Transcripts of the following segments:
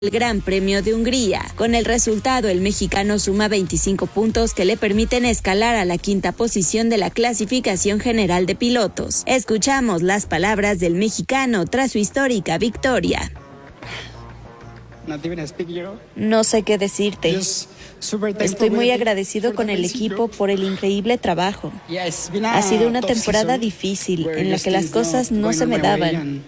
el Gran Premio de Hungría. Con el resultado, el mexicano suma 25 puntos que le permiten escalar a la quinta posición de la clasificación general de pilotos. Escuchamos las palabras del mexicano tras su histórica victoria. No sé qué decirte. Estoy muy agradecido con el equipo por el increíble trabajo. Ha sido una temporada difícil en la que las cosas no se me daban.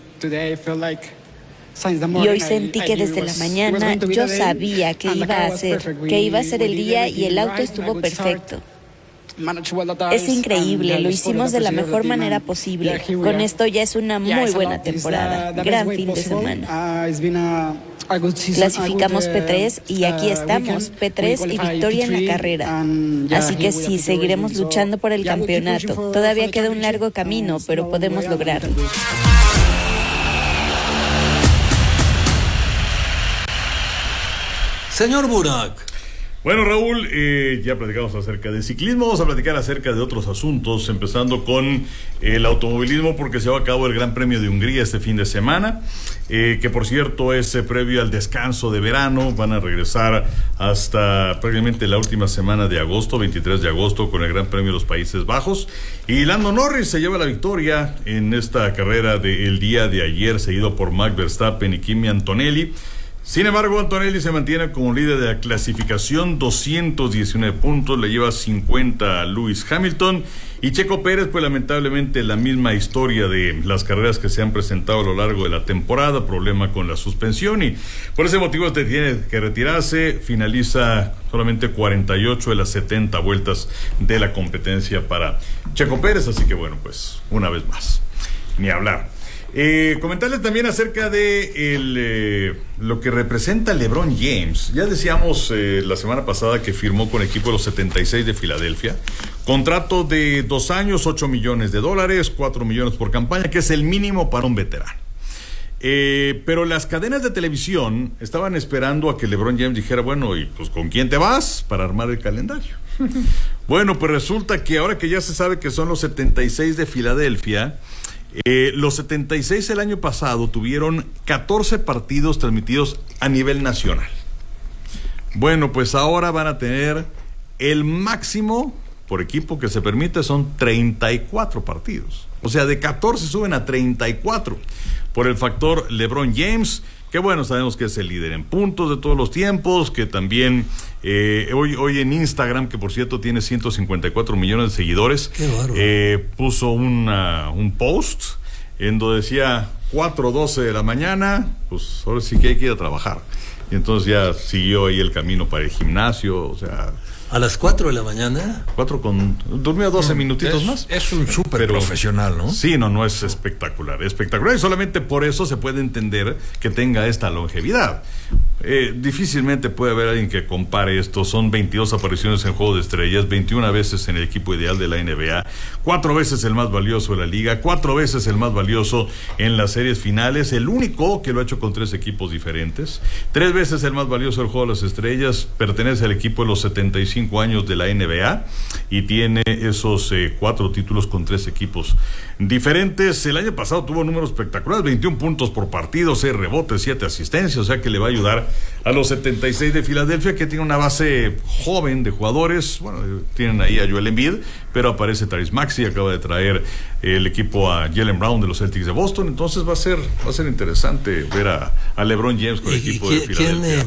Y hoy sentí que desde la mañana yo sabía que iba a ser el día y el auto estuvo perfecto. Es increíble, lo hicimos de la mejor manera posible. Con esto ya es una muy buena temporada. Gran fin de semana. Clasificamos P3 y aquí estamos, P3 y victoria en la carrera. Así que sí, seguiremos luchando por el campeonato. Todavía queda un largo camino, pero podemos lograrlo. Señor Burak. Bueno, Raúl, ya platicamos acerca de ciclismo, vamos a platicar acerca de otros asuntos, empezando con el automovilismo, porque se va a cabo el Gran Premio de Hungría este fin de semana, que por cierto es previo al descanso de verano. Van a regresar hasta prácticamente la última semana de agosto, 23 de agosto, con el Gran Premio de los Países Bajos, y Lando Norris se lleva la victoria en esta carrera del día de ayer, seguido por Max Verstappen y Kimi Antonelli. Sin embargo, Antonelli se mantiene como líder de la clasificación, 219 puntos, le lleva 50 a Lewis Hamilton, y Checo Pérez, pues lamentablemente la misma historia de las carreras que se han presentado a lo largo de la temporada, problema con la suspensión, y por ese motivo tiene que retirarse. Finaliza solamente 48 de las 70 vueltas de la competencia para Checo Pérez, así que bueno, pues una vez más, ni hablar. Comentarles también acerca de lo que representa LeBron James. Ya decíamos la semana pasada que firmó con el equipo de los 76 de Filadelfia, contrato de 2 años, $8 millones, $4 millones por campaña, que es el mínimo para un veterano. Pero las cadenas de televisión estaban esperando a que LeBron James dijera, bueno, ¿y pues con quién te vas para armar el calendario? Bueno, pues resulta que ahora que ya se sabe que son los 76 de Filadelfia, los 76 el año pasado tuvieron 14 partidos transmitidos a nivel nacional. Bueno, pues ahora van a tener el máximo por equipo que se permite, son 34 partidos. O sea, de 14 suben a 34 por el factor LeBron James, que bueno, sabemos que es el líder en puntos de todos los tiempos, que también hoy en Instagram, que por cierto tiene 154 millones de seguidores, puso un post en donde decía 4:12 de la mañana, pues ahora sí que hay que ir a trabajar. Y entonces ya siguió ahí el camino para el gimnasio, o sea... ¿A las 4 de la mañana? Durmió 12 minutitos más. Es un súper profesional, ¿no? Sí, no es espectacular. Espectacular, y solamente por eso se puede entender que tenga esta longevidad. Difícilmente puede haber alguien que compare esto. Son 22 apariciones en Juego de Estrellas, 21 veces en el equipo ideal de la NBA, 4 veces el más valioso de la liga, 4 veces el más valioso en las series finales, el único que lo ha hecho con 3 equipos diferentes, 3 veces el más valioso del Juego de las Estrellas, pertenece al equipo de los 75 años de la NBA y tiene esos 4 títulos con 3 equipos diferentes. El año pasado tuvo números espectaculares, 21 puntos por partido, 6 rebotes, 7 asistencias, o sea que le va a ayudar a los 76 de Filadelfia, que tiene una base joven de jugadores. Bueno, tienen ahí a Joel Embiid, pero aparece Tyrese Maxey, acaba de traer el equipo a Jaylen Brown de los Celtics de Boston, entonces va a ser interesante ver a LeBron James con el equipo de Filadelfia.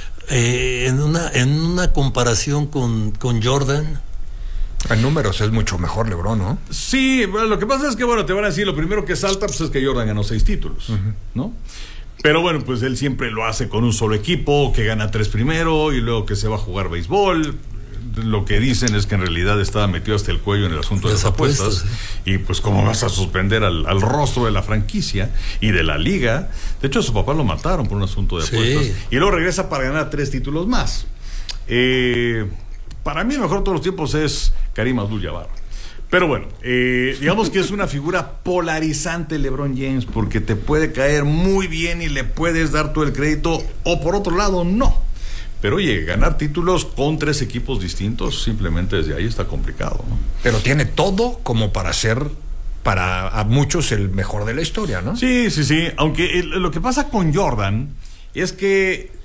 En una comparación con Jordan, en números es mucho mejor LeBron, ¿no? Sí, bueno, lo que pasa es que, bueno, te van a decir, lo primero que salta pues es que Jordan ganó 6 títulos, ¿no? Pero bueno, pues él siempre lo hace con un solo equipo, que gana 3 primero y luego que se va a jugar béisbol. Lo que dicen es que en realidad estaba metido hasta el cuello en el asunto de las apuestas. Y pues cómo vas a suspender al rostro de la franquicia y de la liga. De hecho, a su papá lo mataron por un asunto de apuestas. Y luego regresa para ganar 3 títulos más. Para mí el mejor de todos los tiempos es Kareem Abdul-Jabbar. Pero bueno, digamos que es una figura polarizante LeBron James, porque te puede caer muy bien y le puedes dar todo el crédito, o por otro lado no. Pero oye, ganar títulos con 3 equipos distintos, simplemente desde ahí está complicado, ¿no? Pero tiene todo como para ser, para a muchos, el mejor de la historia, ¿no? Sí. Aunque lo que pasa con Jordan Y es que